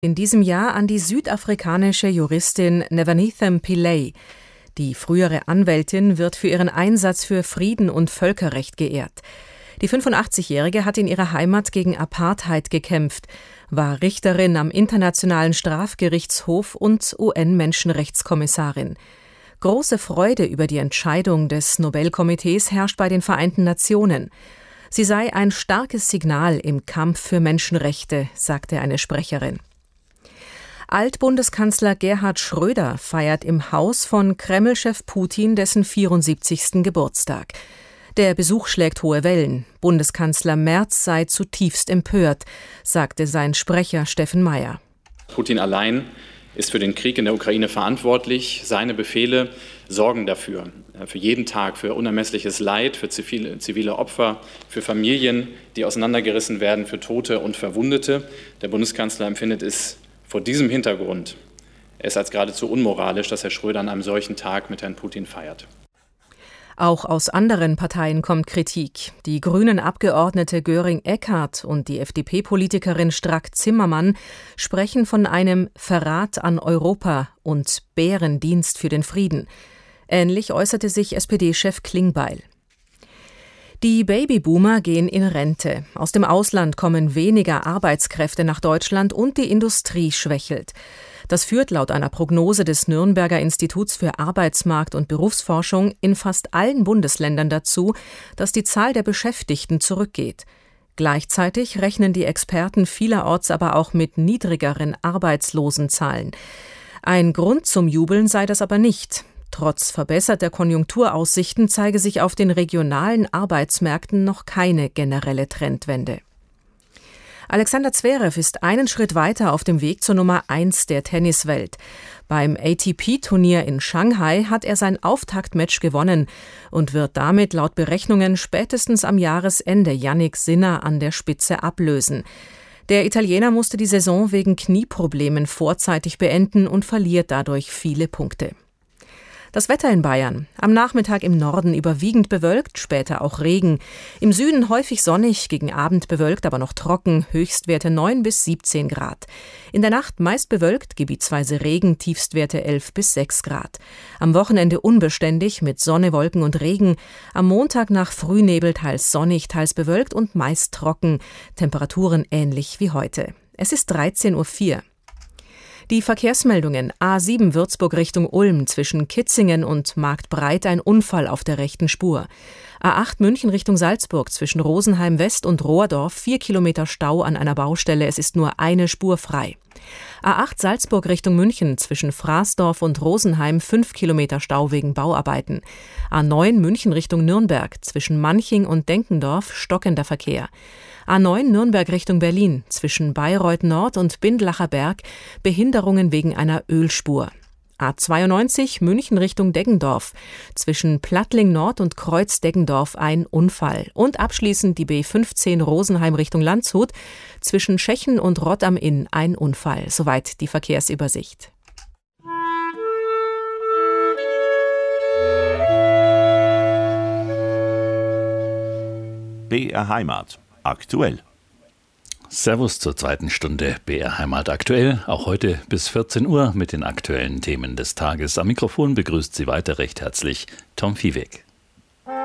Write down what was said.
In diesem Jahr an die südafrikanische Juristin Nevanithem Pillay. Die frühere Anwältin wird für ihren Einsatz für Frieden und Völkerrecht geehrt. Die 85-Jährige hat in ihrer Heimat gegen Apartheid gekämpft, war Richterin am Internationalen Strafgerichtshof und UN-Menschenrechtskommissarin. Große Freude über die Entscheidung des Nobelkomitees herrscht bei den Vereinten Nationen. Sie sei ein starkes Signal im Kampf für Menschenrechte, sagte eine Sprecherin. Altbundeskanzler Gerhard Schröder feiert im Haus von Kreml-Chef Putin dessen 74. Geburtstag. Der Besuch schlägt hohe Wellen. Bundeskanzler Merz sei zutiefst empört, sagte sein Sprecher Steffen Meyer. Putin allein ist für den Krieg in der Ukraine verantwortlich. Seine Befehle sorgen dafür, für jeden Tag, für unermessliches Leid, für zivile Opfer, für Familien, die auseinandergerissen werden, für Tote und Verwundete. Der Bundeskanzler empfindet es vor diesem Hintergrund als geradezu unmoralisch, dass Herr Schröder an einem solchen Tag mit Herrn Putin feiert. Auch aus anderen Parteien kommt Kritik. Die Grünen-Abgeordnete Göring-Eckardt und die FDP-Politikerin Strack-Zimmermann sprechen von einem Verrat an Europa und Bärendienst für den Frieden. Ähnlich äußerte sich SPD-Chef Klingbeil. Die Babyboomer gehen in Rente. Aus dem Ausland kommen weniger Arbeitskräfte nach Deutschland und die Industrie schwächelt. Das führt laut einer Prognose des Nürnberger Instituts für Arbeitsmarkt- und Berufsforschung in fast allen Bundesländern dazu, dass die Zahl der Beschäftigten zurückgeht. Gleichzeitig rechnen die Experten vielerorts aber auch mit niedrigeren Arbeitslosenzahlen. Ein Grund zum Jubeln sei das aber nicht. Trotz verbesserter Konjunkturaussichten zeige sich auf den regionalen Arbeitsmärkten noch keine generelle Trendwende. Alexander Zverev ist einen Schritt weiter auf dem Weg zur Nummer 1 der Tenniswelt. Beim ATP-Turnier in Shanghai hat er sein Auftaktmatch gewonnen und wird damit laut Berechnungen spätestens am Jahresende Jannik Sinner an der Spitze ablösen. Der Italiener musste die Saison wegen Knieproblemen vorzeitig beenden und verliert dadurch viele Punkte. Das Wetter in Bayern. Am Nachmittag im Norden überwiegend bewölkt, später auch Regen. Im Süden häufig sonnig, gegen Abend bewölkt, aber noch trocken, Höchstwerte 9 bis 17 Grad. In der Nacht meist bewölkt, gebietsweise Regen, Tiefstwerte 11 bis 6 Grad. Am Wochenende unbeständig mit Sonne, Wolken und Regen. Am Montag nach Frühnebel teils sonnig, teils bewölkt und meist trocken. Temperaturen ähnlich wie heute. Es ist 13:04 Uhr. Die Verkehrsmeldungen: A7 Würzburg Richtung Ulm, zwischen Kitzingen und Marktbreit ein Unfall auf der rechten Spur. A8 München Richtung Salzburg, zwischen Rosenheim West und Rohrdorf 4 Kilometer Stau an einer Baustelle, es ist nur eine Spur frei. A8 Salzburg Richtung München, zwischen Fraßdorf und Rosenheim 5 Kilometer Stau wegen Bauarbeiten. A9 München Richtung Nürnberg, zwischen Manching und Denkendorf stockender Verkehr. A9 Nürnberg Richtung Berlin, zwischen Bayreuth Nord und Bindlacher Berg Behinderungen wegen einer Ölspur. A92 München Richtung Deggendorf, zwischen Plattling Nord und Kreuz Deggendorf ein Unfall. Und abschließend die B15 Rosenheim Richtung Landshut, zwischen Schechen und Rott am Inn ein Unfall. Soweit die Verkehrsübersicht. BR Heimat. Aktuell. Servus zur zweiten Stunde BR Heimat aktuell, auch heute bis 14 Uhr mit den aktuellen Themen des Tages. Am Mikrofon begrüßt Sie weiter recht herzlich Tom Viehweg.